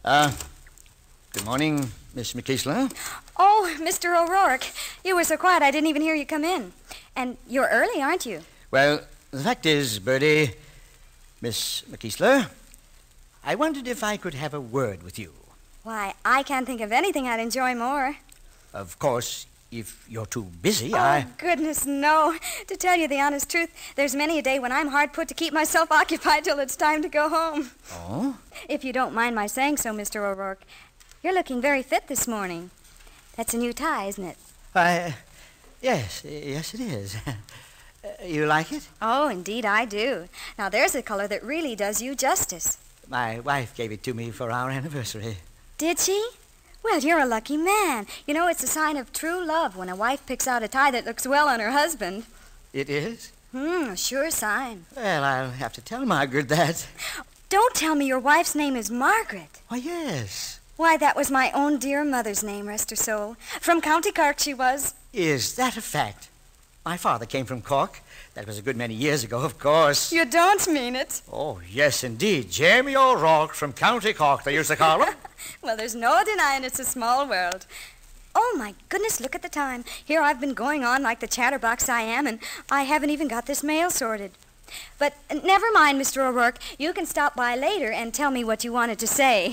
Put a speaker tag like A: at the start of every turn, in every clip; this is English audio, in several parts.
A: Good morning, Miss McKeesler.
B: Oh, Mr. O'Rourke, you were so quiet I didn't even hear you come in. And you're early, aren't you?
A: Well, the fact is, Birdie, Miss McKeesler, I wondered if I could have a word with you.
B: Why, I can't think of anything I'd enjoy more.
A: Of course, if you're too busy,
B: Oh, goodness, no. To tell you the honest truth, there's many a day when I'm hard put to keep myself occupied till it's time to go home.
A: Oh?
B: If you don't mind my saying so, Mr. O'Rourke, you're looking very fit this morning. That's a new tie, isn't it?
A: Yes it is. You like it?
B: Oh, indeed I do. Now, there's a color that really does you justice.
A: My wife gave it to me for our anniversary.
B: Did she? Well, you're a lucky man. You know, it's a sign of true love when a wife picks out a tie that looks well on her husband.
A: It is?
B: A sure sign.
A: Well, I'll have to tell Margaret that.
B: Don't tell me your wife's name is Margaret.
A: Why, yes.
B: Why, that was my own dear mother's name, rest her soul. From County Cork she was.
A: Is that a fact? My father came from Cork. That was a good many years ago, of course.
B: You don't mean it.
A: Oh, yes, indeed. Jamie O'Rourke from County Cork, they used to call him.
B: Well, there's no denying it's a small world. Oh, my goodness, look at the time. Here I've been going on like the chatterbox I am, and I haven't even got this mail sorted. But never mind, Mr. O'Rourke. You can stop by later and tell me what you wanted to say.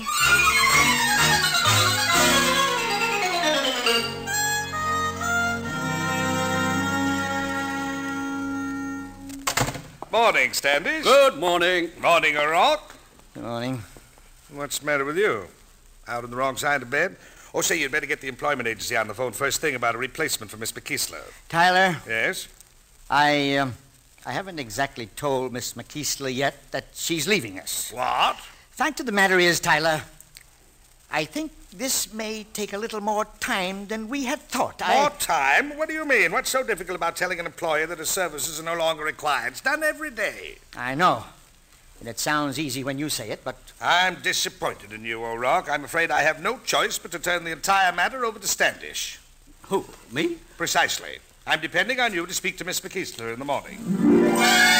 C: Morning, Standish.
D: Good morning.
C: Morning, O'Rourke.
A: Good morning.
C: What's the matter with you? Out on the wrong side of bed? Oh, say, you'd better get the employment agency on the phone first thing about a replacement for Miss McKeesler.
A: Tyler,
C: Yes?
A: I haven't exactly told Miss McKeesler yet that she's leaving us.
C: What?
A: Fact of the matter is, Tyler, I think this may take a little more time than we had thought.
C: More time? What do you mean? What's so difficult about telling an employer that his services are no longer required? It's done every day.
A: I know. And it sounds easy when you say it, but...
C: I'm disappointed in you, O'Rourke. I'm afraid I have no choice but to turn the entire matter over to Standish.
D: Who, me?
C: Precisely. I'm depending on you to speak to Miss McKeesler in the morning.